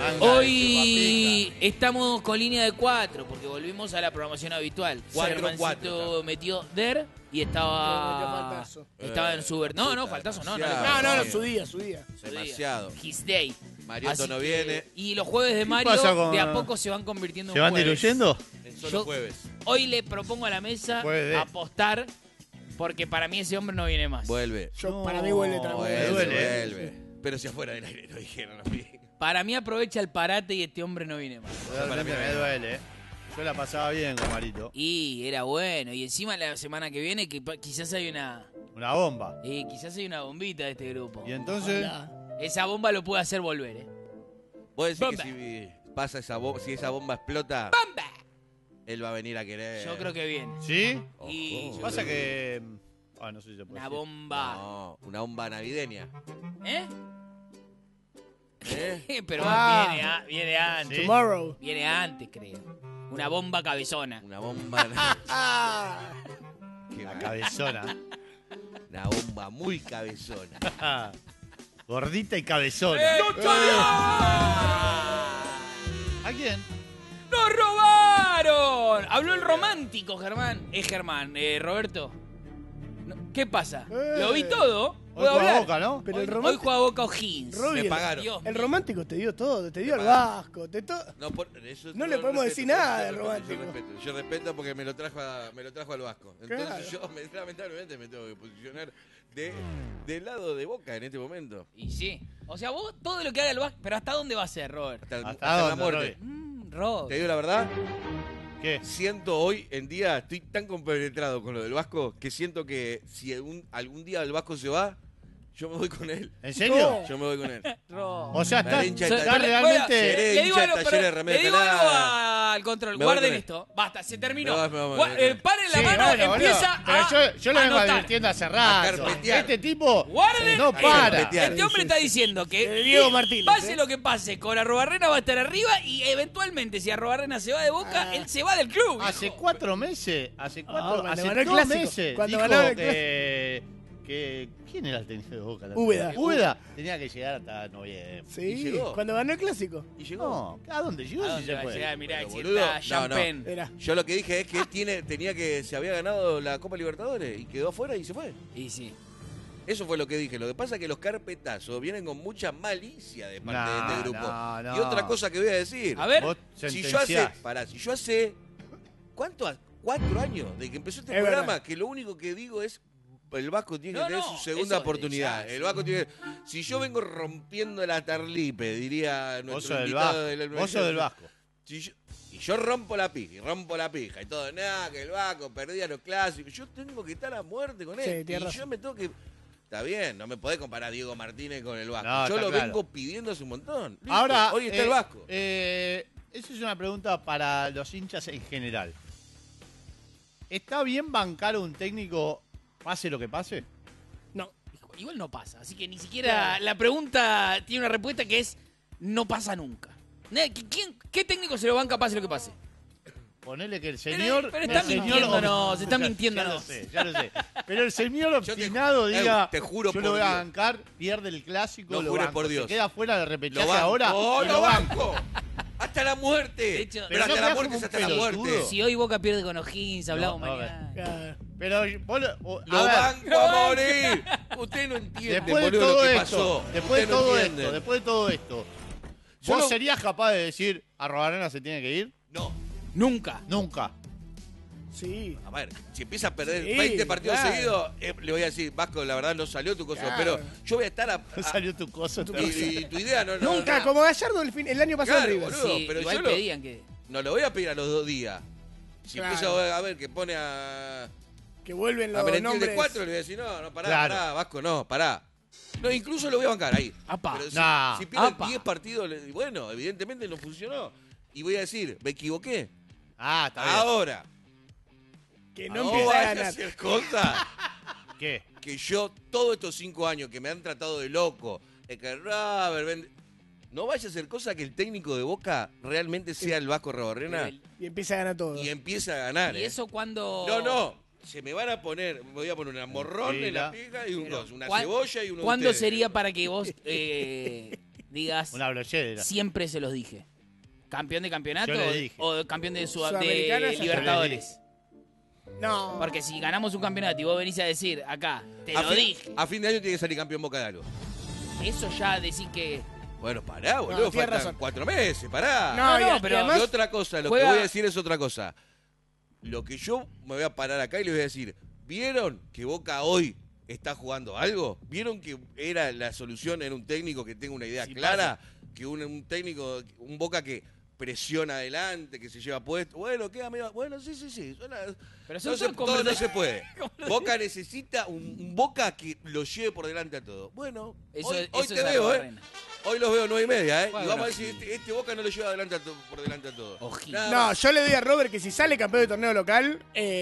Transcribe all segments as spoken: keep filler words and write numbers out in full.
Hoy estamos con línea de cuatro, porque volvimos a la programación habitual. Cuatro, Germancito cuatro, metió Der y estaba... Estaba en su... ver- No, no, faltazo, no. No, no, No, no, no, su día, su día. Demasiado. His day. Mariotto Así no que- viene. Y los jueves de Mario pasa con- de a poco se van convirtiendo ¿Se en van jueves. diluyendo? En solo Yo- jueves. Hoy le propongo a la mesa Jueves de- apostar, porque para mí ese hombre no viene más. Vuelve. Yo, No, para mí vuelve también. Vuelve, duele. vuelve. Pero si afuera del aire lo dijeron a mí. Para mí aprovecha el parate y este hombre no viene más. Realmente me duele. Yo la pasaba bien con Marito. Y era bueno. Y encima la semana que viene que pa- quizás hay una... Una bomba. eh, quizás hay una bombita de este grupo. Y entonces, Esa bomba lo puede hacer volver, ¿eh? Vos decís Bomba. que si pasa esa bomba, si esa bomba explota, ¡Bomba! él va a venir a querer. Yo creo que viene. ¿sí? Y Ojo. yo Pasa creo que... Ah, no sé si se puede Una decir. bomba. No, una bomba navideña. ¿Eh? ¿Eh? Pero Ah. viene, a- viene antes. Sí. Tomorrow. Viene antes, creo. Una bomba cabezona. Una bomba. na- Ah, Qué La mal. cabezona. Una bomba muy cabezona. Gordita y cabezona. ¿A quién? ¡Nos robaron! Habló el romántico, Germán. Es Germán, eh, Roberto. No, ¿Qué pasa? Eh. Lo vi todo. Hoy ¿Puedo juega hablar? Boca, ¿no? pero hoy, el hoy romántico, juega Boca O'Higgins. Robbie, Me pagaron. Dios el mío. romántico te dio todo, te dio Me el pagaron. vasco, te to... No, por, eso No yo le podemos respeto, decir yo nada del respeto, romántico. Yo respeto, yo respeto porque me lo trajo, a- me lo trajo al Vasco. Entonces Claro. yo me- lamentablemente me tengo que posicionar de, del lado de Boca en este momento. Y sí. O sea, vos todo lo que haga el Vasco. Pero ¿hasta dónde va a ser, Robert? Hasta, el- ¿Hasta hasta la dónde, muerte. Robbie? Mm, Te Robert. digo la verdad, ¿Qué? siento hoy en día, estoy tan compenetrado con lo del Vasco que siento que si algún, algún día el Vasco se va, yo me voy con él. ¿En serio? Yo me voy con él. Robert. O sea, La está, hincha está italiana. realmente... Seré le digo hincha algo, de pero- Talleres de Remedios le digo algo Canales. al control. Me voy Guarden con él. esto. Basta, se terminó. Me voy, me voy, me Gua- voy. eh, paren la Sí, mano, bueno, boludo. empieza Pero a yo, yo lo vengo anotar. advirtiendo hace rato. carpetear. Este tipo Guarden. no eh, para. carpetear. Este hombre está diciendo que Eh, Diego Martínez, pase eh. lo que pase, con Arrobarrena va a estar arriba y eventualmente si Arrobarrena se va de Boca, Ah. él se va del club. Hace hijo. cuatro meses, hace cuatro, cuando hace ganó el dos clásico, meses, cuando dijo ganó el que, que... ¿Quién era el técnico de Boca? Úbeda. Úbeda. Tenía que llegar hasta noviembre. Sí, Y llegó. cuando ganó el clásico. Y llegó. No, ¿a dónde llegó ¿A si dónde se va a fue? llegar? Mirá, Pero, si boludo, está no, Jean no. Pen. Era. Yo lo que dije es que él tiene, tenía que se había ganado la Copa Libertadores y quedó afuera y se fue. Y sí. Eso fue lo que dije. Lo que pasa es que los carpetazos vienen con mucha malicia de parte No, de este grupo. no, no. Y otra cosa que voy a decir. A ver. Vos si yo hace, sentenciás. pará, si yo hace, ¿cuánto? ha- Cuatro años de que empezó este Es programa, verdad. que lo único que digo es el Vasco tiene que No, tener no, su segunda eso, oportunidad. ya, El Vasco tiene, si yo vengo rompiendo la tarlipe, diría Vos nuestro sos del invitado Vasco. del Vos sos del Vasco. Si yo, y yo rompo la pija, y rompo la pija, y todo, nada, que el Vasco perdía los clásicos. Yo tengo que estar a muerte con él. Sí, y tienes yo razón. me tengo que. Está bien, no me podés comparar a Diego Martínez con el Vasco. No, yo está lo claro. vengo pidiendo hace un montón. Listo, Ahora, hoy está eh, el Vasco. Eh, esa es una pregunta para los hinchas en general. ¿Está bien bancar a un técnico pase lo que pase? No. Igual no pasa, así que ni siquiera la pregunta tiene una respuesta que es no pasa nunca. Ne- ¿Quién, ¿Qué técnico se lo banca pase lo que pase? Ponele que el señor... pero está el señor- mintiéndonos, está Ya- Ya mintiéndonos. lo sé, ya lo sé. Pero el señor Yo te- obstinado eh, diga, te juro yo por lo voy a Dios. bancar, pierde el clásico, No lo jures banco. por Se Dios. queda fuera del Lo repechaje banco. ahora ¡Oh, y lo banco! ¡Hasta la muerte! De hecho- pero Pero hasta no la quedás muerte como es un hasta la pelotudo. muerte. Si hoy Boca pierde con O'Higgins, hablamos No, no, mañana. Ah, Pero vos lo- o- a ¡Lo ver, banco a morir! Usted no entiende, después de boludo, todo lo que esto, pasó. después de Usted no todo entiende. esto, después de todo esto, Yo ¿vos no- serías capaz de decir Arrobarena se tiene que ir? No. Nunca. Nunca. sí. A ver, si empieza a perder Sí, veinte partidos claro. seguidos, eh, le voy a decir, Vasco, la verdad no salió tu cosa, Claro. pero yo voy a estar a... a- Salió tu cosa. y, y tu idea no... no Nunca, no, como Gallardo el, fin- el año pasado en Claro, River. boludo. Sí, pero igual yo lo- pedían que... no lo voy a pedir a los dos días. Si Claro. empiezo a ver que pone a... Que vuelven A los Menetil nombres. de cuatro, le voy a decir, no, no, pará, Claro. pará, Vasco, no, pará. No, incluso lo voy a bancar ahí. Apa. Pero si, No. si pierden Apa. diez partidos, le- bueno, evidentemente no funcionó. Y voy a decir, me equivoqué. Ah, está bien. Ahora, Que no no empieza a vaya a ganar. hacer cosa ¿Qué? que yo, todos estos cinco años que me han tratado de loco, es que Robert, vende- no vaya a hacer cosa que el técnico de Boca realmente sea el Vasco Arrobarrena Pero Y empieza a ganar todo. y empiece a ganar. ¿Y ¿eh? eso cuando...? No, no. Se me van a poner, me voy a poner un morrón en la Pila. pija y un Pero, coso, una ¿cuán- cebolla y uno de ¿Cuándo ustedes. sería para que vos eh, digas, Una brochera. siempre se los dije. ¿Campeón de campeonato Yo le dije. o campeón de, Sud- Sudamericana, de yo le Libertadores? No. Porque si ganamos un campeonato y vos venís a decir, acá, te A lo fin, dije, a fin de año tiene que salir campeón Boca de algo. eso ya decís que... Bueno, pará, boludo, tienes faltan razón. cuatro meses, pará. No, no, y- pero- y además- Y otra cosa, lo juega- que voy a decir es otra cosa. Lo que yo me voy a parar acá y les voy a decir, ¿vieron que Boca hoy está jugando algo? ¿Vieron que era la solución en un técnico que tenga una idea Sí, clara? Que un, un técnico, un Boca que presiona adelante, que se lleva puesto. Bueno, queda medio... Bueno, sí, sí, sí. Suena- Pero son no se, todas todo no conversaciones- se puede. Boca necesita un, un Boca que lo lleve por delante a todo. Bueno, Eso, hoy, eso hoy es te veo, ¿eh? Arrobarrena. Hoy los veo nueve y media, ¿eh? Bueno, y vamos a ver sí. si este, este Boca no lo lleva adelante a to- por delante a todo. Ojito. Nada No, más. yo le doy a Robert que si sale campeón de torneo local,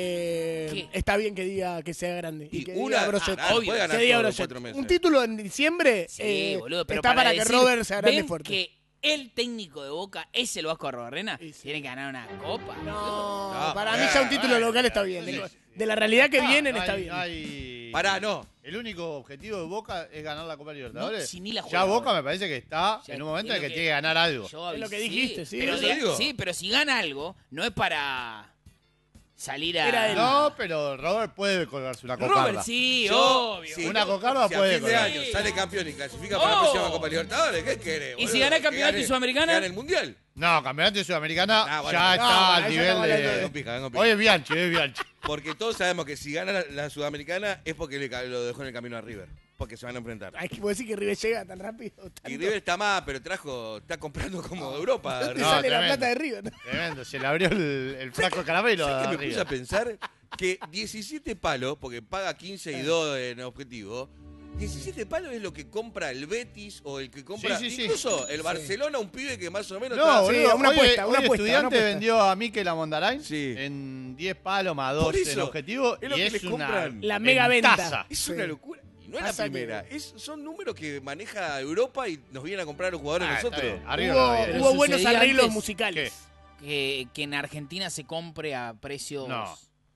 eh, ¿Qué? está bien que diga que sea grande. Y, Y que una- diga Brochet. ah, obvio, puede ganar que diga todo en Brochet. cuatro meses. Un título en diciembre Sí, eh, boludo, pero está para, que decir, Robert se agrande ven fuerte. que el técnico de Boca es el Vasco Arrobarrena, Sí, sí. tiene que ganar una copa. No, No, para bueno, mí ya un título bueno, local está bueno, bien. sí, De, sí. de la realidad que Ah, vienen no está hay- bien. no hay- Pará, no. El único objetivo de Boca es ganar la Copa Libertadores. No, si ni la ya juega Boca ahora. me parece que está Ya en un momento es en lo el que, que- tiene que ganar algo. Yo Es lo que avisé, dijiste, sí, Pero eso de- digo. sí, pero si gana algo, no es para salir a... Era él. No, pero Robert puede colgarse una cocarda. Robert, sí, Yo- obvio. sí, Una no, cocarda si puede a fin de colgar. año sale campeón y clasifica para la Oh. próxima Copa Libertadores, ¿qué querés? ¿Y si boludo? gana Que campeonato gane- y Sudamericana? que gane el Mundial. No, campeonato de Sudamericana Ah, bueno, ya no, está bueno, al ahí ya nivel estamos hablando de... de- Vengo pija, vengo pija. Hoy es Bianchi, hoy es Bianchi. Porque todos sabemos que si gana la, la Sudamericana es porque le ca- lo dejó en el camino a River. Porque se van a enfrentar. Hay que decir que River llega tan rápido. Y tanto. River está más, pero trajo, está comprando como de Europa. ¿Dónde River. No, sale la tremendo. plata de River? Tremendo, se le abrió el, el frasco de caramelo. ¿Sabes a qué me puse arriba. a pensar? Que diecisiete palos, porque paga quince y dos en objetivo, diecisiete palos es lo que compra el Betis o el que compra Sí, sí, sí. incluso el Barcelona, un pibe que más o menos No, está... boludo, Sí, una hoy, apuesta, hoy una apuesta, Estudiante una apuesta. vendió a Mikel Amondarain Sí. en diez palos más dos Por en eso, objetivo es lo y que es les una compran. La mega venta. ventaza. Es Sí. una locura. Y no es la Pasa que- primera. Es, son números que maneja Europa y nos vienen a comprar los jugadores Ah, está nosotros. bien. Arriba no Hubo, había. Pero hubo buenos sucedía arreglos antes. musicales. Que, que en Argentina se compre a precios... No.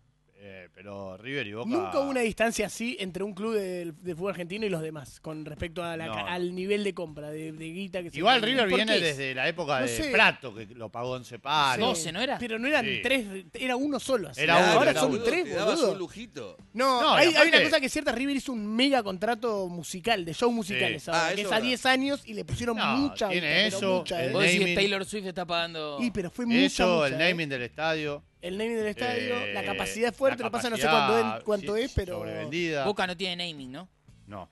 Eh, pero River y Boca... Nunca hubo una distancia así entre un club del de fútbol argentino y los demás, con respecto a la No. ca- al nivel de compra, de, de guita que se Igual pone. River ¿Por viene qué? desde la época No de sé. Prato, que lo pagó once palos. doce, ¿no era? Pero no eran Sí. tres, era uno solo. así. Era uno, Ahora era son uno. tres, Te dabas boludo. un lujito. No, No, y hay, hay aparte- una cosa que es cierta, River hizo un mega contrato musical, de show musicales, Sí. ahora, Ah, que eso es a verdad. diez años y le pusieron No, mucha tiene guita, pero eso, mucha, el ¿eh? Vos decís que naming- Taylor Swift está pagando... Y pero fue mucha, Eso, mucha, el ¿eh? naming del estadio. El naming del estadio, eh, la capacidad es fuerte, la lo que pasa no sé capacidad, cuánto, es, cuánto sí, es, pero... Sobrevendida. Boca no tiene naming, ¿no? No.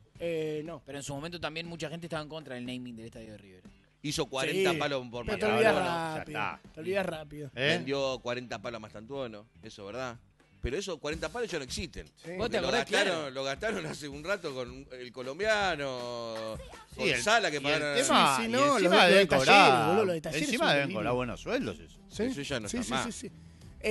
Eh, no. Pero en su momento también mucha gente estaba en contra del naming del estadio de River. Hizo cuarenta Sí, palos por Pero te Ahora, olvidas bueno, ya rápido, está. te olvidas rápido. ¿Eh? Vendió cuarenta palos a Mastantuono, eso, ¿verdad? Pero esos cuarenta palos ya no existen. Sí. ¿Vos te Lo acordás? gastaron, Claro. lo gastaron hace un rato con el colombiano, Sí, con el- Sala que y el pagaron. tema- Sí, sí, y no, los- encima los deben detalles, cobrar- boludo, los detalles encima son deben increíbles. cobrar buenos sueldos eso. Sí, Eso ya no sí, está sí, más. sí, sí.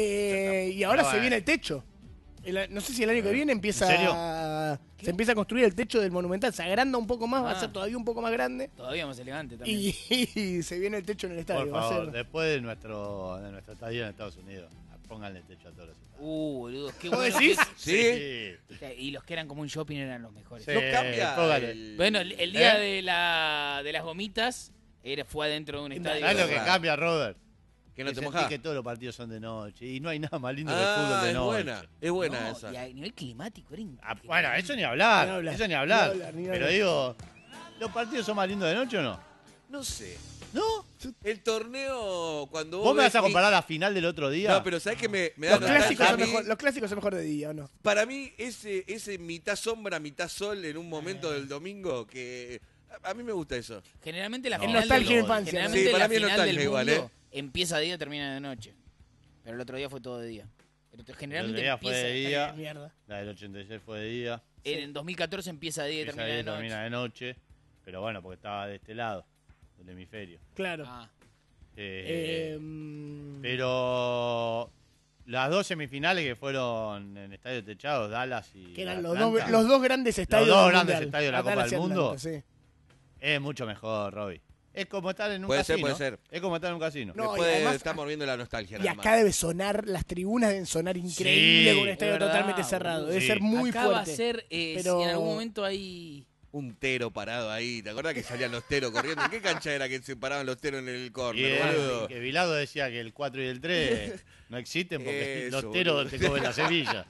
Eh, y ahora Pero se bueno. viene el techo. El- no sé si el año que viene empieza ¿En serio? a- se empieza a construir el techo del Monumental. Se agranda un poco más, va a Ah. ser todavía un poco más grande. Todavía más elegante también. Y, y se viene el techo en el estadio. Por va a favor, ser. después de nuestro, de nuestra estadía en Estados Unidos, pónganle techo a todos los estadios. Uh, boludo, qué ¿Vos bueno. decís? ¿Sí? que- Y los que eran como un shopping eran los mejores. Sí. No cambia póngale. el- Bueno, el, el día ¿Eh? de, la, de las gomitas era, fue adentro de un estadio. ¿Sabes lo que verdad. cambia, Robert? que no te sentí mojás. que todos los partidos son de noche y no hay nada más lindo que el Ah, fútbol de es noche. buena, es buena No, esa. y a nivel climático era Ah, increíble. bueno, eso ni hablar, Ni hablar, eso ni ni hablar. hablar, ni Pero hablar. digo, ¿los partidos son más lindos de noche o no? No sé. ¿No? El torneo, cuando vos. ¿Vos me vas ves a mi- comparar la final del otro día? No, pero ¿sabés que me, me da Los nostalgia clásicos, a son mí? mejor, los clásicos son mejor de día, ¿o no? Para mí, ese, ese mitad sombra, mitad sol en un momento del domingo, que a, a mí me gusta eso. Generalmente la No, final nostalgia del, de infancia, generalmente ¿no? Sí, para la mí es final del nostalgia igual, mundo ¿eh? empieza de día y termina de noche. Pero el otro día fue todo de día. Pero te- generalmente día fue empieza, de día. Eh, mierda. La del ochenta y seis fue de día, en dos mil catorce empieza de día y esa termina de de noche. termina de noche, pero bueno, porque estaba de este lado, del hemisferio. Claro. Ah, Eh, Eh, mm, pero las dos semifinales que fueron en estadios techados, Dallas y que eran los Atlanta, dos, los dos grandes estadios dos del grandes Mundial. estadios de la Copa Atlanta del y Mundo. Atlanta, sí. es mucho mejor, Robbie. Es como estar en un Puede ser, casino. puede ser. Es como estar en un casino. No, y Después además- estamos viendo la nostalgia. Y nada acá más. debe sonar, las tribunas deben sonar increíble Sí, con un estadio es verdad, totalmente cerrado. boludo. Debe Sí. ser muy acá fuerte. va a ser, eh, Pero- si en algún momento hay un tero parado ahí. ¿Te acordás que salían los teros corriendo? ¿En qué cancha era que se paraban los teros en el Y córner, el- boludo? que Bilardo decía que el cuatro y el tres no existen porque Eso, los teros boludo. te comen la semilla.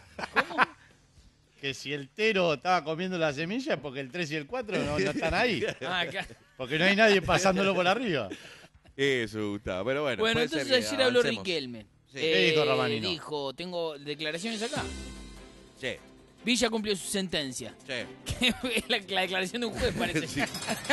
Que si el tero estaba comiendo la semilla es porque el tres y el cuatro no, no están ahí. Ah, acá. Porque no hay nadie pasándolo por arriba. Eso, Gustavo. Pero bueno, Bueno, puede ser entonces que ayer habló avancemos. Riquelme. Eh, Sí. ¿Qué dijo Romanino? Dijo, tengo declaraciones acá. Sí, Villa cumplió su sentencia. sí. Es la, la declaración de un juez, parece. Sí.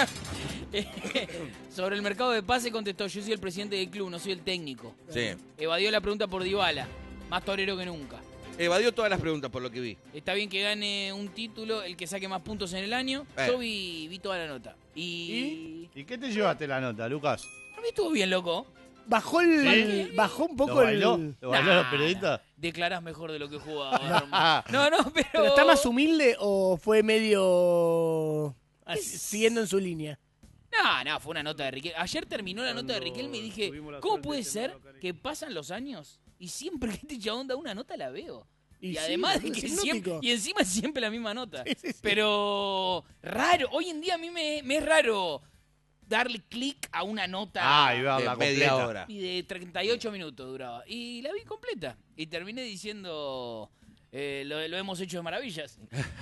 Sobre el mercado de pase contestó, yo soy el presidente del club, no soy el técnico. Sí. Evadió la pregunta por Dybala, más torero que nunca. Evadió todas las preguntas por lo que vi. Está bien que gane un título el que saque más puntos en el año. Eh. Yo vi, vi toda la nota. Y... ¿Y qué te llevaste la nota, Lucas? A mí estuvo bien, loco. Bajó el. ¿Sí? Bajó un ¿Lo poco bailó? el. ¿Lo bailó los periodistas? Declarás mejor de lo que jugaba. hermano. No, no, pero... ¿Pero está más humilde o fue medio. así, Es- siguiendo en su línea? No, no, fue una nota de Riquelme. Ayer terminó la nota de Riquelme y dije, ¿cómo puede ser que pasan los años y siempre que este chabón da una nota la veo? Y, Y sí, además de boludo, que es siempre, hipnótico. y encima siempre la misma nota. Sí, sí, sí. Pero raro, hoy en día a mí me, me es raro darle clic a una nota Ah, iba a De la media completa. hora. y de treinta y ocho minutos duraba. Y la vi completa. Y terminé diciendo, eh, lo, lo hemos hecho de maravillas.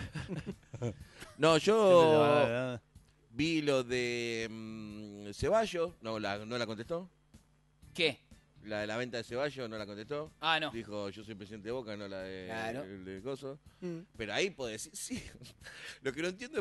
No, Siempre te yo va a- vi lo de mm, Ceballos. No la, no la contestó. ¿Qué? La de la venta de Ceballos no la contestó. Ah, no. Dijo, yo soy presidente de Boca, no la de, Claro. el de Coso. Mm. Pero ahí puedo decir, sí. Lo que no entiendo es,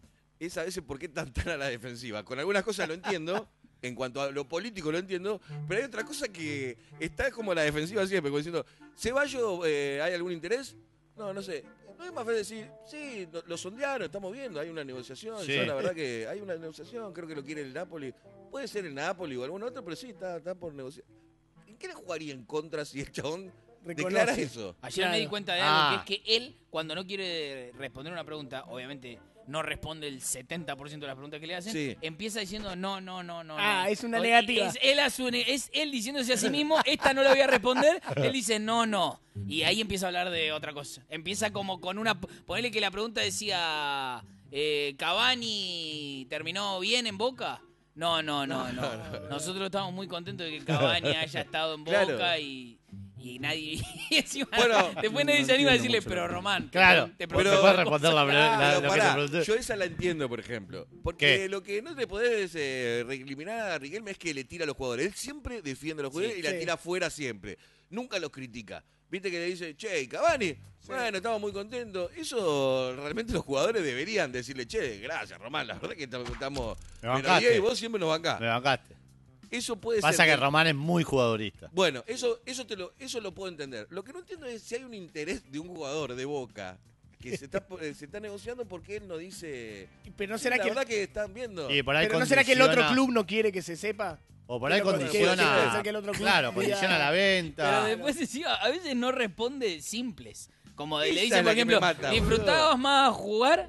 es a veces por qué tan tan a la defensiva. Con algunas cosas lo entiendo, en cuanto a lo político lo entiendo, pero hay otra cosa que está como a la defensiva siempre, como diciendo, ¿Ceballos eh, hay algún interés? No, no sé. No es más fácil decir, sí, lo, lo sondearon, estamos viendo, hay una negociación. Sí. Yo la verdad que hay una negociación, creo que lo quiere el Napoli. Puede ser el Napoli o algún otro, pero sí, está, está por negociar. ¿En qué le jugaría en contra si el chabón Reconoce. declara eso? Ayer Claro. me di cuenta de algo, Ah. que es que él, cuando no quiere responder una pregunta, obviamente no responde el setenta por ciento de las preguntas que le hacen, Sí. empieza diciendo no, no, no, no. Ah, no. es una O- negativa. Es él, asume- es él diciéndose a sí mismo, esta no la voy a responder, él dice no, no. Y ahí empieza a hablar de otra cosa. Empieza como con una... Ponele que la pregunta decía, eh, ¿Cavani terminó bien en Boca? No, no, no, no. Nosotros estamos muy contentos de que Cavani haya estado en Boca Claro. y... Y nadie. Y encima, Bueno, después nadie se anima a decirle, pero Román. te Claro, pre- te pero te pregunto puedes otra responder cosa". la, pre- la- Pero lo que te pará, pregunté. yo esa la entiendo, por ejemplo. Porque ¿Qué? lo que no te podés eh, recriminar a Riquelme es que le tira a los jugadores. Él siempre defiende a los jugadores Sí, y la sí. tira afuera siempre. Nunca los critica. Viste que le dice, che, ¿y Cavani? Bueno, estamos muy contentos. Eso realmente los jugadores deberían decirle, che, gracias, Román. La verdad que estamos... estamos- Me Pero bancaste. Diego, vos siempre nos bancás. Me bancaste. Eso puede Pasa ser... que Román es muy jugadorista. Bueno, eso, eso, te lo, eso lo puedo entender. Lo que no entiendo es si hay un interés de un jugador de Boca que se está, eh, se está negociando porque él no dice... Pero no "Sí, será la que. verdad que están viendo... Y por ahí Pero no será que el otro condiciona- club no quiere que se sepa. O por ahí Pero porque puede condiciona. ser que el otro club Claro, diga- condiciona la Pero venta. después encima, a veces no responde simples. Como de- le Esa dicen, es por la que me ejemplo, mata, ¿disfrutabas más jugar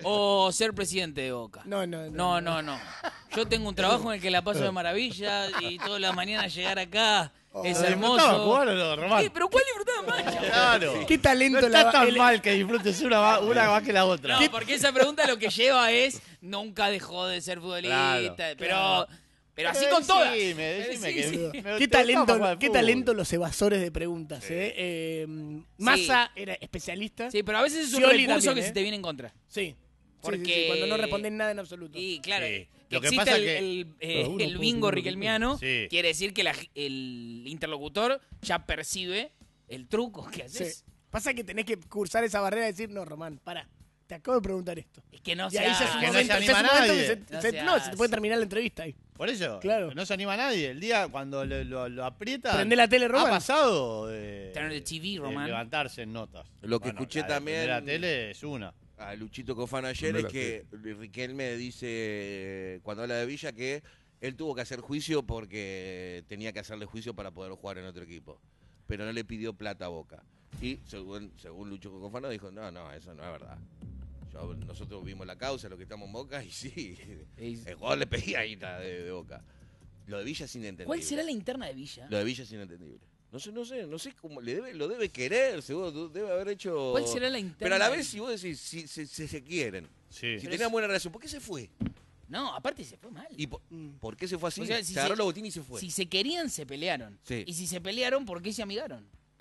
o ser presidente de Boca? No, no, No, no. no, no. Yo tengo un trabajo en el que la paso de maravilla y todas las mañanas llegar acá es ¿Lo hermoso. disfrutaba jugar o no, Román? Sí, pero ¿cuál disfrutaba más, chaval? Claro. Qué talento No está la- tan el- mal que disfrutes una, va- una más que la otra. No, porque esa pregunta lo que lleva es nunca dejó de ser futbolista, Claro, pero claro. pero así Pero con todas. decime, decime Sí, que- sí. pero Qué te gustaba talento, jugar al qué fútbol. talento los evasores de preguntas, ¿eh? eh Massa era especialista. Sí, pero a veces es un Scioli recurso también, que ¿eh? se te viene en contra. Sí. Porque- Sí, sí, sí, cuando no responden nada en absoluto. Y claro, Sí. que Lo que exista pasa el, que- el, eh, Pero uno el puede bingo opinar lo que riquelmiano, quiera. Sí. quiere decir que la- el interlocutor ya percibe el truco que Sí. haces. Pasa que tenés que cursar esa barrera y decir, no, Román, pará, te acabo de preguntar esto. Es que no y se ahí ya es un hace. que no momento, se ya es un anima momento que nadie. se, No se- se no, se te hace. puede terminar la entrevista ahí. Por eso, Claro. no se anima nadie. El día cuando lo, lo- lo aprieta. Prende la tele, Ha Román. pasado de, Turn the T V, de Román. levantarse en notas. Lo que escuché la de también- prender la tele es una. A Luchito Cofano ayer No es la que Riquelme dice, eh, cuando habla de Villa, que él tuvo que hacer juicio porque tenía que hacerle juicio para poder jugar en otro equipo. Pero no le pidió plata a Boca. Y según, según Lucho Cofano dijo, no, no, eso no es verdad. Yo- nosotros vimos la causa, lo que estamos en Boca, y sí, el jugador le pedía guita de, de Boca. Lo de Villa es inentendible. ¿Cuál será la interna de Villa? Lo de Villa es inentendible. No sé, no sé, no sé cómo le debe, lo debe querer, seguro, debe haber hecho. ¿Cuál será la interna? Pero a la vez, si vos decís, si, si- si se quieren, Sí. si Pero tenían es- buena relación, ¿por qué se fue? No, aparte se fue mal. ¿Y por, Mm. por qué se fue así? O sea, si se agarró se- la botina y se fue. Si se querían, se pelearon. Sí. Y si se pelearon, ¿por qué se amigaron?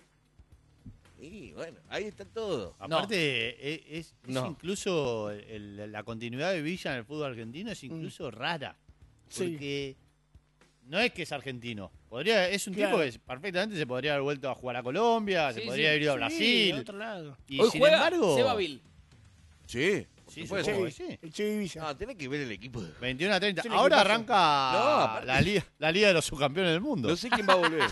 Y bueno, ahí está todo. Aparte, e- es, es No. incluso el- la continuidad de Villa en el fútbol argentino es incluso rara. Sí. Porque no es que es argentino. Podría, es un Claro. tipo que perfectamente se podría haber vuelto a jugar a Colombia, Sí, se podría sí. haber ido a Sí, Brasil. de otro lado. Y Hoy sin juega embargo. Sebaville. Sí. Sí, ¿se puede supongo decir? que sí. El Che Villa. No, tenés que ver el equipo. de- veintiuno a treinta. Sí, el Ahora equipazo. arranca No, aparte- la, liga, la Liga de los Subcampeones del Mundo. No sé quién va a volver.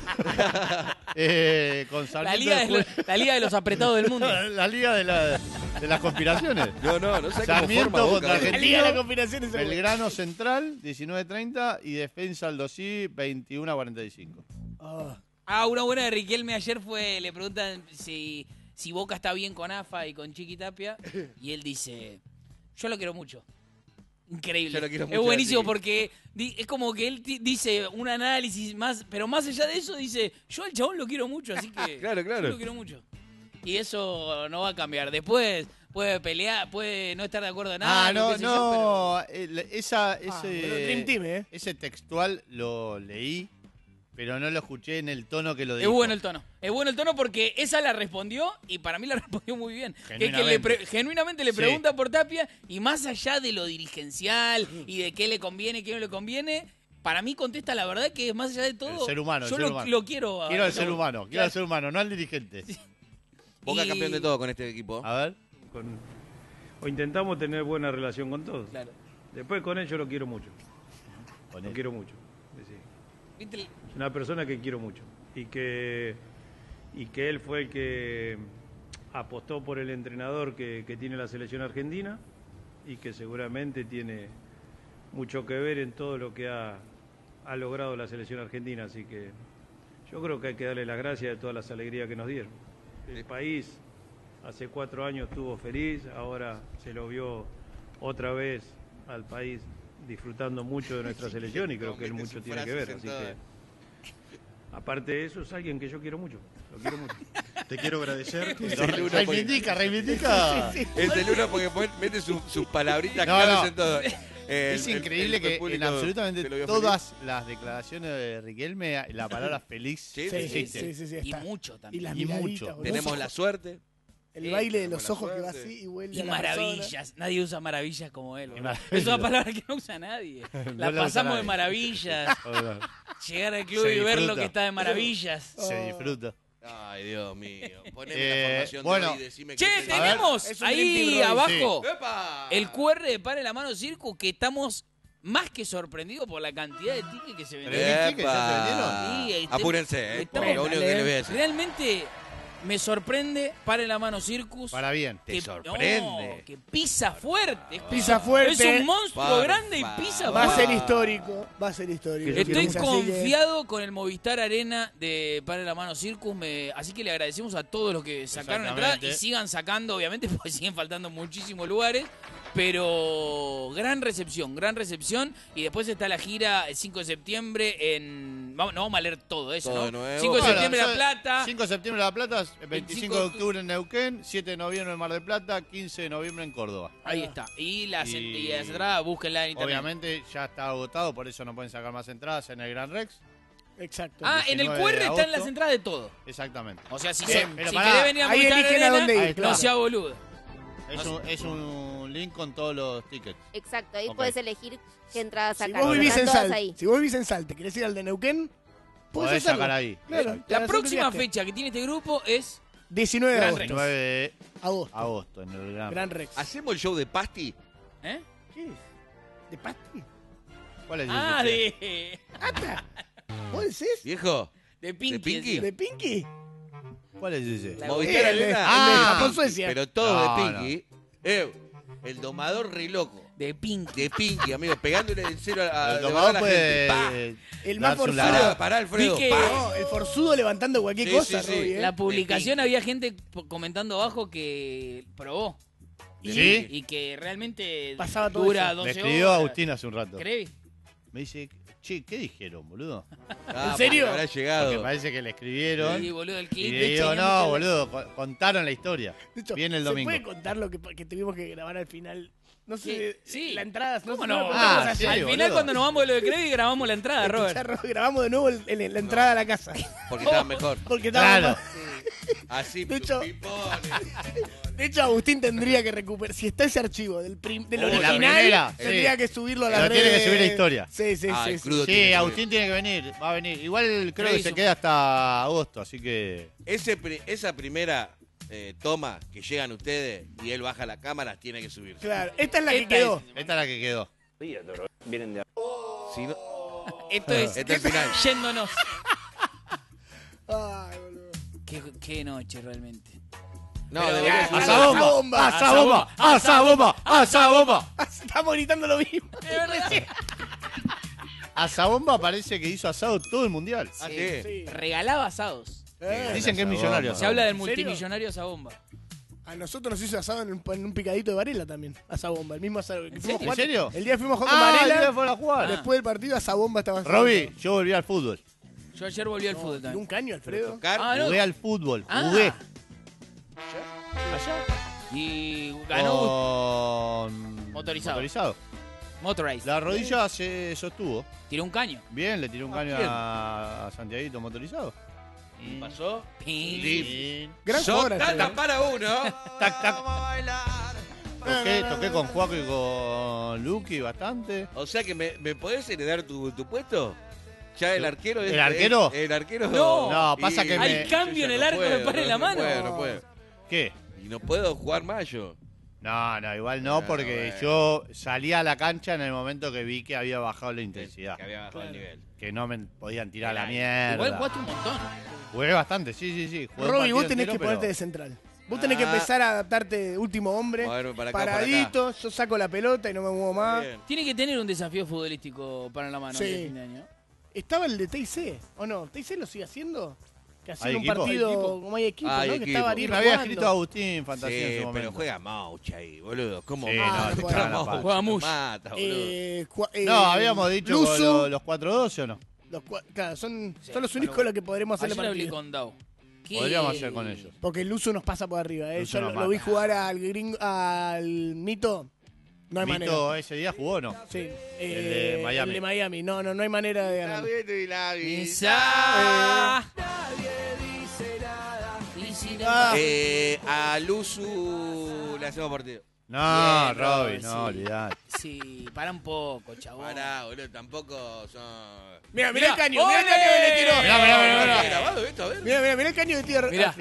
Eh, con La Sarmiento liga, de de lo- Jujuy. la liga de los apretados del mundo. La Liga de, la- de las conspiraciones. No, no, no sé cómo Sarmiento forma Boca. contra ¿eh? La Argentina. Liga de la Combinación es el Belgrano Central, diecinueve treinta. Y Defensa Aldosí, veintiuno a cuarenta y cinco. Ah, Ah, una buena de Riquelme ayer fue, le preguntan si, si Boca está bien con A F A y con Chiqui Tapia. Y él dice, yo lo quiero mucho. Increíble. Yo lo quiero Es mucho, buenísimo Chiqui. porque di- es como que él ti- dice un análisis más, pero más allá de eso dice, yo al chabón lo quiero mucho, así que Claro, claro. yo lo quiero mucho. Y eso no va a cambiar. Después puede pelear, puede no estar de acuerdo en nada. Ah, lo no, que sé yo, no. el- esa, ah, pero ese, Dream Team, ¿eh? ese textual lo leí, pero no lo escuché en el tono que lo Es dijo. bueno el tono. Es bueno el tono porque esa la respondió y para mí la respondió muy bien. Que, que le Genuinamente. pre- genuinamente le Sí. pregunta por Tapia y más allá de lo dirigencial y de qué le conviene, qué no le conviene, para mí contesta la verdad que más allá de todo. El ser humano, el yo ser lo, humano. lo quiero. a- Quiero al no, ser humano, quiero claro. al ser humano, no al dirigente. Boca Y- campeón de todo con este equipo. A ver. con- o intentamos tener buena relación con todos. Claro. Después con él yo lo quiero mucho, Con lo él. quiero mucho. Sí, sí. ¿Viste el- Es una persona que quiero mucho y que, y que él fue el que apostó por el entrenador que, que tiene la selección argentina y que seguramente tiene mucho que ver en todo lo que ha, ha logrado la selección argentina. Así que yo creo que hay que darle las gracias de todas las alegrías que nos dieron. El país hace cuatro años estuvo feliz, ahora se lo vio otra vez al país disfrutando mucho de nuestra selección y creo que él Mete mucho su tiene que frase ver. Así sentada. que, aparte de eso, es alguien que yo quiero mucho. Lo quiero mucho. Te quiero agradecer. Es el uno porque- Reivindica, reivindica. Es el uno porque pone- mete sus sus palabritas No, claras no. en todo. El- Es el- increíble el que público en absolutamente se lo vio todas las declaraciones de Riquelme la palabra feliz Sí, Sí, sí, existe. sí, sí, sí, y está. mucho Y también. las Y miraditas, mucho. boludo. Tenemos Los la ojos- suerte. El Sí, baile de tenemos los la ojos que va suerte. así y vuelve Y a la persona. maravillas. Nadie usa maravillas como él. boludo. maravillas. Es una palabra que no usa nadie. La la usa pasamos de nadie. maravillas. Llegar al club Se y ver lo disfruta. que está de maravillas. Se disfruta. Ay, Dios mío. Poneme Eh, la formación bueno. de hoy y decime Che, qué te- tenemos Es un Dream Team, ahí Roy, abajo ¡Epa! el Q R de Pare la Mano Circo que estamos más que sorprendidos por la cantidad de tickets que se Pero vendieron. ¿qué tickets ya se vendieron? Sí, ahí te- Apúrense, eh. estamos- Lo único que les voy a decir. Realmente me sorprende Pare la Mano Circus. Para bien. Te que- sorprende. no, que pisa fuerte. Pisa fuerte. Es un monstruo Por grande y favor. pisa Va a fuerte. ser histórico. Va a ser histórico. Estoy Así que- confiado con el Movistar Arena de Pare la Mano Circus, me- así que le agradecemos a todos los que sacaron entradas y Exactamente. sigan sacando, obviamente, porque siguen faltando muchísimos lugares, pero gran recepción, gran recepción. Y después está la gira el cinco de septiembre en... Vamos, no vamos a leer todo eso, Todo ¿no? de nuevo. cinco de Bueno, septiembre eso- La Plata. cinco de septiembre La Plata, veinticinco de veinticinco de octubre en Neuquén, siete de noviembre en Mar del Plata, quince de noviembre en Córdoba. Ahí está. Y las, Y- y las entradas, búsquenla en internet. Obviamente ya está agotado, por eso no pueden sacar más entradas en el Gran Rex. Exacto. Ah, en el diecinueve Q R de están las agosto. entradas de todo. Exactamente. O sea, si, Bien, se- pero si pará, querés venir a ahí Movistar eligen a Arena, dónde ir, Ahí no claro. sea boludo. Es un, es un link con todos los tickets. Exacto, ahí Ok. puedes elegir qué entrada Si sacar. vos vivís Están en todas Salta, ahí. si vos vivís en Salta, querés ir al de Neuquén, podés Podés hacerlo. sacar ahí. Claro, te La haces próxima un viaje. fecha que tiene este grupo es... diecinueve de Gran agosto. nueve de Agosto. agosto en el Gran, Gran Rex. Rex. ¿Hacemos el show de Pasti? ¿Eh? ¿Qué es? ¿De Pasti? ¿Cuál es Ah, ese? de... ¿Vos decís? Viejo. De Pinky. ¿De Pinky? decía. ¿De Pinky? ¿Cuál es ese? La- Movistar Eh, el de- Arena. el de Ah, Japón-Suecia. Pero todo No, de Pinky. Eh, el domador re loco. De Pinky. De Pinky, amigo. Pegándole en cero a, a El de domador verdad a la gente. Pa. puede El más darse un forzudo. Pará, pará, Alfredo. Vi que- Pa. No, el forzudo levantando cualquier Sí, cosa, sí, sí. Roby, ¿eh? La publicación De había gente p- comentando abajo que probó. Y, ¿Sí? y que realmente Pasaba todo dura eso. Me doce escribió horas. Agustín hace un rato. ¿Crees? Me dice, che, ¿qué dijeron, boludo? Ah, ¿En serio? porque Habrá Porque llegado. parece que le escribieron. Sí, boludo, el Y clip. le de digo, hecho, no, boludo, co- contaron la historia. De hecho, Viene el ¿se domingo. puede contar lo que, que tuvimos que grabar al final? No sé, ¿Qué? Sí. la entrada. No, ¿Cómo sé, no? lo Ah, contamos ¿en ayer. serio, Al final, boludo? cuando nos vamos de lo de Crevi, grabamos la entrada, Robert. Escuchá, Ro- grabamos de nuevo el- el- la entrada a la casa. Porque estaba mejor. Porque estábamos- Claro. Así, De hecho- pipones. De hecho, Agustín tendría que recuperar. Si está ese archivo del, prim- del Oh, la original, primera, tendría sí. que subirlo a la Lo red. tiene que subir a historia. Sí, sí, Ah, sí. el sí. crudo tiene que Sí, subir. Agustín tiene que venir, va a venir. Igual creo ¿Qué que se hizo? queda hasta agosto, así que... Ese, pri- esa primera eh, toma que llegan ustedes y él baja la cámara, tiene que subir. Claro, esta es la que Esta quedó. es- Esta es la que quedó. Si no- Esto es Este es el final. yéndonos. Ay, boludo. Qué, qué noche, realmente. no, Pero- debería subir. Asa bomba, ¡Asa bomba! ¡Asa bomba! ¡Asa bomba! Estamos gritando lo mismo. Es verdad. Asa bomba parece que hizo asado todo el mundial. Ah, Sí. sí. Sí. Regalaba asados. Eh, Dicen que es Asa millonario. bomba. Se habla del ¿En serio? multimillonario esa bomba. A nosotros nos hizo asado en un, en un picadito de Varela también. Asa bomba, el mismo asado. que fuimos a serio? jugar. ¿En serio? El día que fuimos a jugar con Ah, el Varela. día fueron a jugar. Después del partido, asa bomba estaba. Roby, yo volví al fútbol. Yo ayer volví al No, fútbol tiró un también. caño, Alfredo. Tocar. Ah, no. Jugué al fútbol. Ah. Jugué. Y ganó Con... Motorizado. Motorizado. Motorized. La rodilla se sostuvo. Tiró un caño. Bien, le tiré un caño bien. a Santiaguito motorizado. Y ¿Pasó? Pin. Sí. Gran Son jugador, tata Alfredo. para uno. Tac, tac. Toqué, toqué con Juaco y con Luqui bastante. O sea que me, ¿me podés heredar tu, tu puesto? Ya el arquero es. ¿El arquero? es- el arquero. No. No, pasa que Hay me- cambio yo en ya el no arco, puedo, me pare no, la no mano. puedo, no puedo. ¿Qué? Y no puedo jugar más yo. No, no, igual no, Ah, porque bueno. yo salí a la cancha en el momento que vi que había bajado la intensidad. Que había bajado el nivel. Que no me podían tirar El la aire. mierda. Igual jugaste un montón. Jugué bastante, sí, sí, sí. Jugué un Roby, partido vos tenés entero, que pero- ponerte de central. Vos tenés que Ah. empezar a adaptarte de último hombre. Moverme para acá, para acá. paradito, yo saco la pelota y no me muevo más. Bien. Tiene que tener un desafío futbolístico para la mano Sí. de fin de año. Estaba el de T I C, ¿o no? ¿T I C lo sigue haciendo? Que hacía ¿Hay un equipo? partido, ¿Hay equipo? como hay equipo, Ah, hay ¿no? Que equipo. estaba Y Ariel me había jugando. escrito Agustín Fantasía en Sí, su pero momento. juega Maucha ahí, boludo. ¿Cómo Sí, Maucha? no, le Juega cagan la Maucha, pata. Juega te Mush. mata, boludo. Eh, cua- eh, No, habíamos dicho con Luzu, lo- los cuatro doce o no. los cua- claro, son, Sí, son los pero- únicos con los que podremos hacerle Ayer hablé partido. con Dau. ¿Qué? Podríamos hacer con ellos. Porque el Luzu nos pasa por arriba, ¿eh? Luzu Yo nos lo, lo vi mata. jugar al gringo, al Mito. No hay manera. Mito ese día jugó o no. Sí. de eh, Miami. El de Miami. No, no, no hay manera de ganar. Esa. Ah, Eh, a Luzu le hacemos partido. No, Bien, Roby, Roby, no, sí. olvidate. Sí, para un poco, chabón. Pará, boludo, tampoco son. Mira, mira el Mirá, caño, mira el ¡ole! caño que le tiró. Mirá, mirá, mirá, mirá. ¿Está grabado esto? A ver. Mira, mira, mira el caño que tira. Mirá.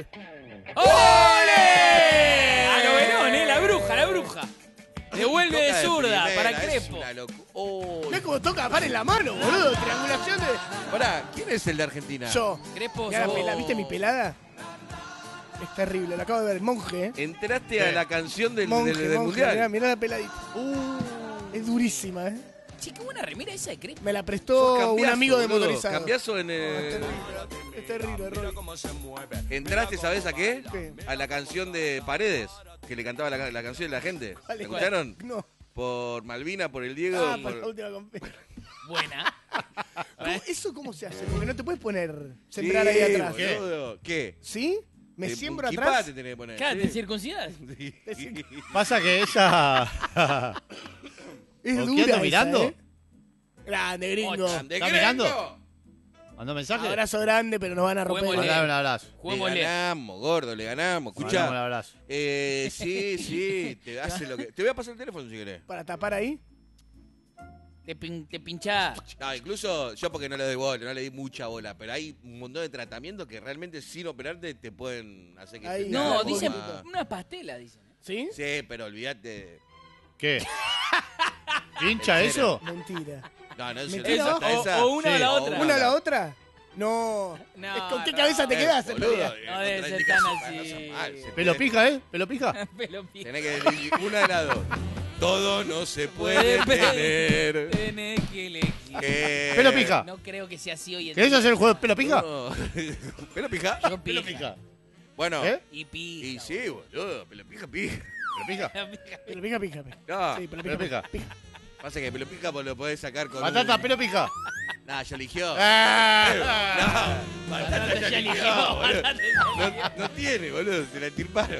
¡Ole! A lo Verón, eh, la bruja, la bruja. Devuelve Toca de zurda primera, para es Crespo. una locu- Oh. Mira cómo toca par en la mano, boludo. Triangulación de. Pará, ¿quién es el de Argentina? Yo. Crespo, Mirá la sos- pela- ¿Viste mi pelada? Es terrible, lo acabo de ver. Monje, ¿eh? Entraste a la canción del, Monje, del- del monje. mundial. Mirá, mirá la peladita. Uh, es durísima, ¿eh? Che, qué buena remera esa de Crespo. Me la Sos prestó un cambiazo, amigo de boludo, motorizado. Cambiazo en Es el... terrible, es terrible, Roy. ¿Entraste, sabes a qué? ¿Qué? A la canción de Paredes, que le cantaba la, la canción de la gente. ¿Cuál ¿La es? escucharon? No. Por Malvina, por el Diego. Ah, por- para la última compe- Buena. ¿Cómo- ¿Eso cómo se hace? Porque no te puedes poner, Sí, sembrar ahí atrás. ¿Qué? boludo. ¿Qué? ¿Sí? ¿Me Eh, siembro un atrás? kipá te tenés que poner. Claro, sí. te circuncidas. Sí. Pasa que ella... Es ¿Con dura quién ando esa, mirando? ¿eh? Grande, gringo. ¿De ¿Está qué mirando? vengo? ¿Mandó mensaje? Abrazo grande, pero nos van a romper. Juguémosle. Mandale un abrazo. Le Juguémosle. ganamos, gordo, le ganamos. Mandame un Escuchá. abrazo. Eh, sí, sí, te hace lo que. Te voy a pasar el teléfono si querés. Para tapar ahí. Te, pin, te pinchás. No, incluso yo porque no le doy bola, no le di mucha bola, pero hay un montón de tratamientos que realmente sin operarte te pueden hacer que Ahí, te No, Claro, dicen Ah. una pastela, dicen. ¿Sí? Sí, pero olvídate. ¿Qué? ¿Pincha ¿En serio? eso? Mentira. No, no es Me esa, tira esa, O, esa. o una Sí. o la O otra. ¿Una a la otra? No. No, Es ¿Con qué no. cabeza te Eh, quedas en boludo, realidad? eh, No debe otra ser indicación, tan no así. seas mal, se ¿Pelo tenés- pija, eh? ¿Pelo pija? Pelo pija. Tenés que elegir una de las dos. Todo no se puede Puede tener. Tenés que elegir. Eh, ¿Pelo pija? No creo que sea así hoy en ¿Querés día. hacer el juego de pelo pija? No. ¿Pelo pija? Yo Pelo pija. pija. Bueno, ¿Eh? Y pija. y sí, boludo, pelo pija, pija. ¿Pelo pija? Pero pica, pica. pica. No, Sí, pero Pelo pica, pija. pica. Pasa que pelo pija vos lo podés sacar con. Batata, un... pelo pija. Nah, ya eligió. Ah. No, batata ya eligió, boludo. No, no tiene, boludo, se la estirparon.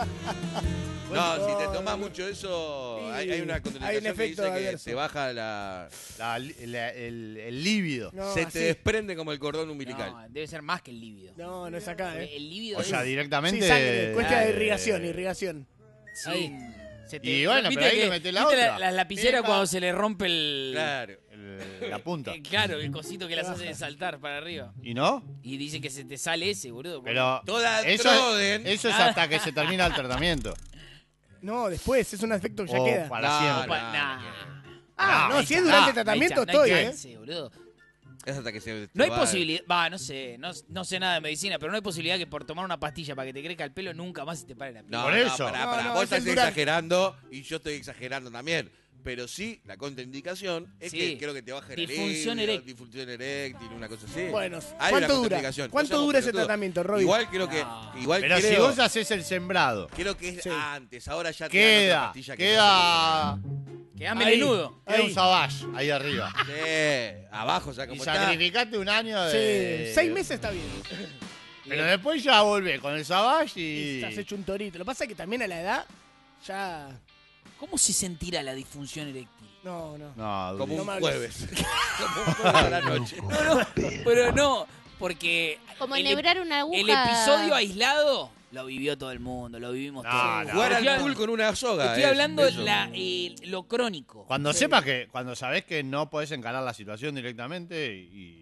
No, si te tomás mucho eso, Sí, hay, hay una hay un contraindicación que efecto dice que adverso. te baja la... La- la- el, el líbido. No, se te así. desprende como el cordón umbilical. No, debe ser más que el líbido. No, no es acá, ¿eh? El líbido O sea, es... directamente. Sí, sangre, cuesta de eh, irrigación, irrigación. Sí, Ahí. se Y bueno, ¿viste pero ahí que- le metés la ¿viste otra? Las lapiceras Epa. cuando se le rompe el... Claro. el- la punta. eh, Claro, el cosito que las hace saltar para arriba. ¿Y no? Y dice que se te sale ese, boludo. Pero. Toda eso, Troden. eso es hasta que se termina el tratamiento. No, después, es un efecto que ya O queda. para No, siempre. Pa- nah. Ah, No, no, ahí si es está. durante el No hay tratamiento, cha- no hay estoy, ¿eh? chance, boludo. Es hasta que se... No hay te va- posibilidad, va, no sé, no, no sé nada de medicina, pero no hay posibilidad que por tomar una pastilla para que te crezca el pelo nunca más se te pare la piel. No, Por no, eso. pará, No, pará. no, Vos es el estás durante. exagerando y yo estoy exagerando también. Pero sí, la contraindicación es Sí. que creo que te baja el Disfunción libido, eréctil. disfunción eréctil, una cosa así. Bueno, Hay ¿cuánto una dura? contraindicación. ¿Cuánto No seamos dura ese pelotudos. tratamiento, Robbie? Igual creo que... No. Igual Pero creo, si vos haces el sembrado, creo que es Sí. antes, ahora ya te dan otra queda. pastilla que Queda. Quedá Ahí. melenudo. Queda un savage ahí arriba. no. Sí, abajo, o sea, Y como está. sacrificate un año de. Sí, seis meses está bien. Pero después ya volvés con el savage y. Y has hecho un torito. Lo que pasa es que también a la edad, ya... ¿Cómo se sentirá la disfunción eréctil? No, no. No, Como No un me hables. jueves. Como un jueves a la noche. No, no, pero no, porque Como el, enhebrar una aguja. el episodio aislado lo vivió todo el mundo, lo vivimos No, todos. no. Jugar Estoy al hab- pool con una soga. Estoy es hablando eso. la, eh, lo crónico. Cuando sepas que. Cuando sabés que no podés encarar la situación directamente y.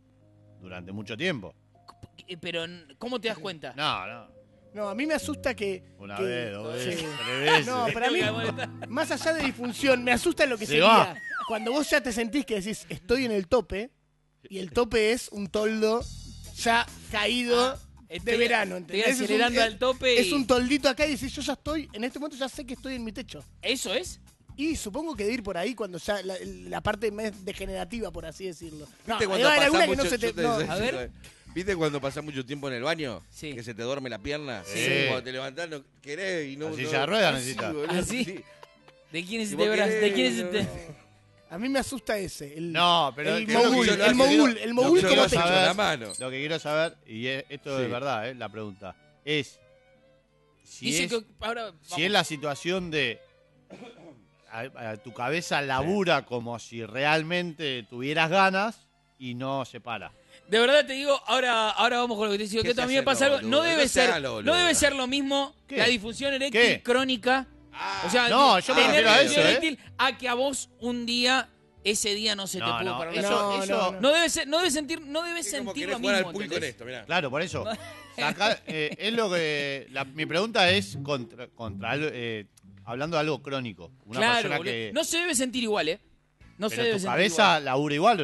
Durante mucho tiempo. Eh, Pero, ¿cómo te das cuenta? No, no. No, a mí me asusta que... Una que- vez, dos sí. veces, tres veces. No, para mí, más allá de disfunción, me asusta lo que Se sería va. cuando vos ya te sentís que decís, estoy en el tope, y el tope es un toldo ya caído de Estoy- verano, estoy ¿entendés? Es un- acelerando es- al tope y- Es un toldito acá y decís, yo ya estoy, en este momento ya sé que estoy en mi techo. ¿Eso es? Y supongo que de ir por ahí cuando ya la, la parte más degenerativa, por así decirlo. No, ¿Viste hay cuando pasás alguna que no mucho- se te... yo te- no, A ver. ¿Viste cuando pasás mucho tiempo en el baño? Sí. Que se te duerme la pierna. Sí. Cuando te levantás no querés y no... La no- silla de ruedas así, necesitas. boludo, ¿Ah, sí? sí. ¿De quién es Si este vos brazo? ¿De querés, quién es no, este? A mí me asusta ese. El, No, pero el que lo que mogul, yo- el lo que mogul, quiero- el lo mogul que como quiero techo. saber- la mano. Lo que quiero saber, y es- esto Sí. es verdad, eh, la pregunta, es si, Dice es, que ahora... si vamos. es la situación de a- a tu cabeza labura como si realmente tuvieras ganas y no se para. De verdad te digo, ahora, ahora vamos con lo que te digo, ¿Qué que se también hace, pasa algo. boludo? No debe No se ser, haga lo boludo. no debe ser lo mismo ¿Qué? la disfunción eréctil ¿Qué? crónica. O sea, No, de- yo me tener refiero a disfunción eso, ¿eh? eréctil a que a vos un día, ese día no se te No, pudo no, parar. eso, No, eso- no, no. No debe ser, no debe sentir, no debe Es como sentir querés lo jugar mismo. al pool con ¿entendés? esto, mirá. Claro, por eso. Acá, eh, es lo que la- mi pregunta es contra, contra algo, eh, hablando de algo crónico. Una Claro, persona boludo. que No se debe sentir igual, ¿eh? No se pero debe tu sentir cabeza igual. labura igual.